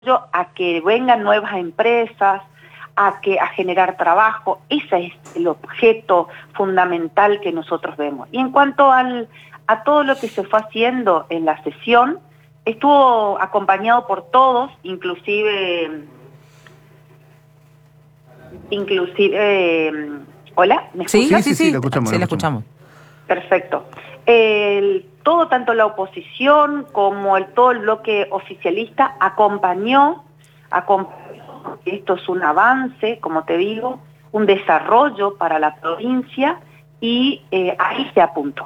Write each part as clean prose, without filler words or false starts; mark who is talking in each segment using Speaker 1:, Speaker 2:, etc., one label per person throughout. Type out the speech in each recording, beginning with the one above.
Speaker 1: a que vengan nuevas empresas, a generar trabajo. Ese es el objeto fundamental que nosotros vemos. Y en cuanto a todo lo que se fue haciendo en la sesión, estuvo acompañado por todos, inclusive, ¿hola? ¿Me escuchas?
Speaker 2: Sí, lo escuchamos.
Speaker 3: Sí, lo escuchamos.
Speaker 1: Perfecto. Todo, tanto la oposición como todo el bloque oficialista acompañó, esto es un avance, como te digo, un desarrollo para la provincia y ahí se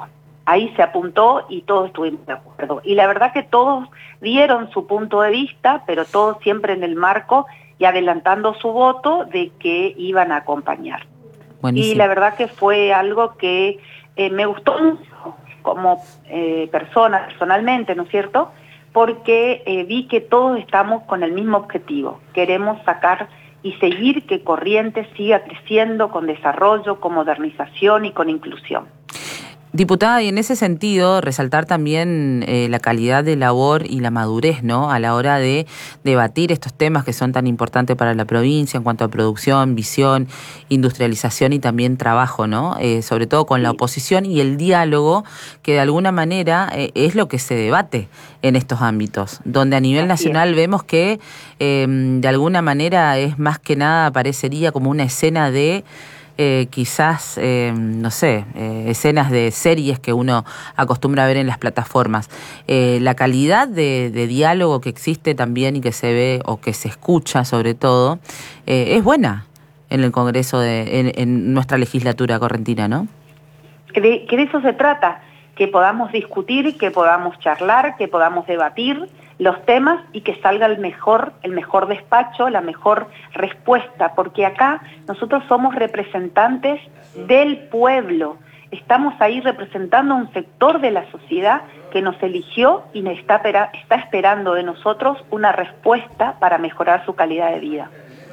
Speaker 1: apuntó y todos estuvimos de acuerdo. Y la verdad que todos dieron su punto de vista, pero todos siempre en el marco y adelantando su voto de que iban a acompañar.
Speaker 3: Buenísimo.
Speaker 1: Y la verdad que fue algo que me gustó mucho como persona, personalmente, ¿no es cierto?, porque vi que todos estamos con el mismo objetivo. Queremos sacar y seguir que Corrientes siga creciendo con desarrollo, con modernización y con inclusión.
Speaker 3: Diputada, y en ese sentido, resaltar también la calidad de labor y la madurez, ¿no?, a la hora de debatir estos temas que son tan importantes para la provincia en cuanto a producción, visión, industrialización y también trabajo, ¿no? Sobre todo con la oposición y el diálogo, que de alguna manera es lo que se debate en estos ámbitos, donde a nivel nacional vemos que de alguna manera es más que nada, parecería como una escena de quizás, no sé, escenas de series que uno acostumbra a ver en las plataformas. La calidad de diálogo que existe también y que se ve o que se escucha sobre todo, es buena en el Congreso, en nuestra legislatura correntina, ¿no?
Speaker 1: Que de eso se trata, que podamos discutir, que podamos charlar, que podamos debatir los temas y que salga el mejor despacho, la mejor respuesta, porque acá nosotros somos representantes del pueblo, estamos ahí representando a un sector de la sociedad que nos eligió y está esperando de nosotros una respuesta para mejorar su calidad de vida.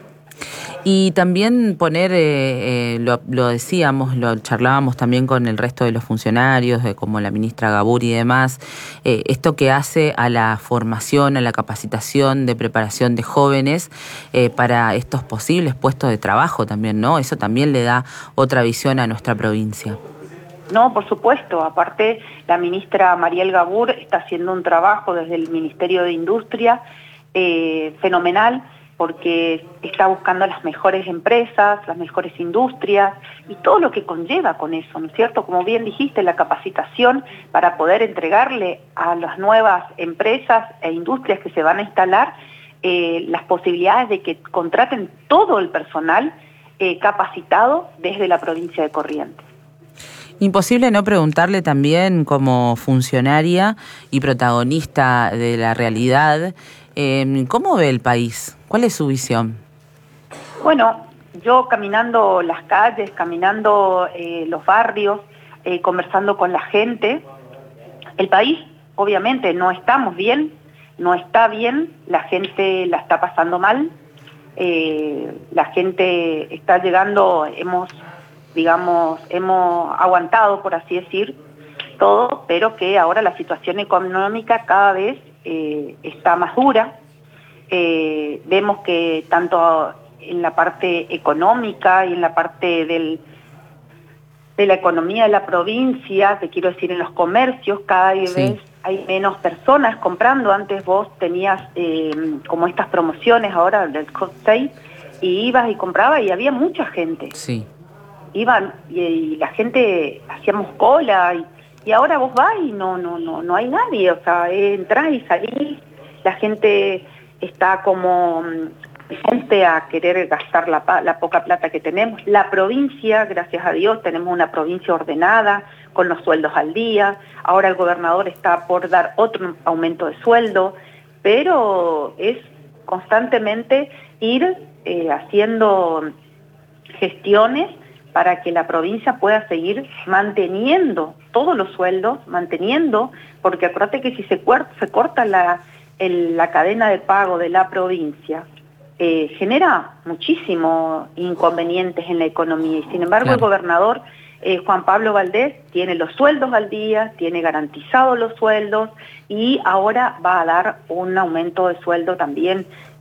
Speaker 3: Y también poner, lo decíamos, lo charlábamos también con el resto de los funcionarios, como la ministra Gabur y demás, esto que hace a la formación, a la capacitación de preparación de jóvenes para estos posibles puestos de trabajo también, ¿no? Eso también le da otra visión a nuestra provincia.
Speaker 1: No, por supuesto. Aparte, la ministra Mariel Gabur está haciendo un trabajo desde el Ministerio de Industria fenomenal, porque está buscando las mejores empresas, las mejores industrias y todo lo que conlleva con eso, ¿no es cierto? Como bien dijiste, la capacitación para poder entregarle a las nuevas empresas e industrias que se van a instalar las posibilidades de que contraten todo el personal capacitado desde la provincia de Corrientes.
Speaker 3: Imposible no preguntarle también, como funcionaria y protagonista de la realidad, ¿cómo ve el país? ¿Cuál es su visión?
Speaker 1: Bueno, yo caminando las calles, caminando los barrios, conversando con la gente, el país obviamente no estamos bien, no está bien, la gente la está pasando mal, la gente está llegando, hemos aguantado, por así decir, todo, pero que ahora la situación económica cada vez está más dura. Vemos que tanto en la parte económica y en la parte de la economía de la provincia, te quiero decir en los comercios, cada vez hay menos personas comprando. Antes vos tenías como estas promociones ahora del hot sale y ibas y comprabas y había mucha gente.
Speaker 3: Sí.
Speaker 1: Iban y la gente, hacíamos cola y ahora vos vas y no hay nadie, o sea, entrás y salís, la gente está como gente a querer gastar la poca plata que tenemos. La provincia, gracias a Dios, tenemos una provincia ordenada, con los sueldos al día. Ahora el gobernador está por dar otro aumento de sueldo, pero es constantemente ir haciendo gestiones para que la provincia pueda seguir manteniendo todos los sueldos, porque acuérdate que si se corta la cadena de pago de la provincia, genera muchísimos inconvenientes en la economía, y sin embargo el gobernador Juan Pablo Valdés tiene los sueldos al día, tiene garantizados los sueldos y ahora va a dar un aumento de sueldo también